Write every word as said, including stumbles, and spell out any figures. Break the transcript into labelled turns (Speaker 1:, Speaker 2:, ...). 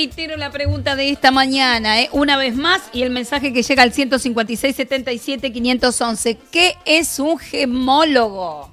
Speaker 1: reitero la pregunta de esta mañana, ¿eh? Una vez más, y el mensaje que llega al ciento cincuenta y seis, setenta y siete, quinientos once. ¿Qué es un gemólogo?